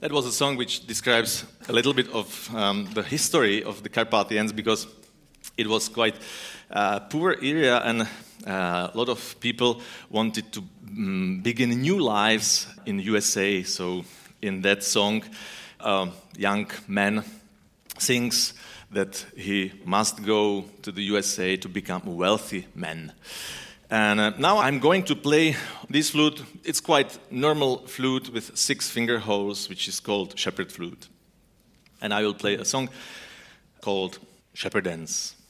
That was a song which describes a little bit of the history of the Carpathians, because it was quite a poor area, and a lot of people wanted to begin new lives in USA. So in that song, a young man sings that he must go to the USA to become a wealthy man. And now I'm going to play this flute. It's quite normal flute with 6 finger holes, which is called shepherd flute. And I will play a song called Shepherd Dance.